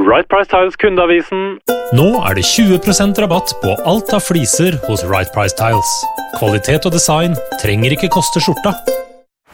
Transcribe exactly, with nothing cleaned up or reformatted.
Right Price Tiles kundeavisen. Nå er det tjue prosent rabatt på alt av fliser hos Right Price Tiles. Kvalitet og design trenger ikke koste skjorta.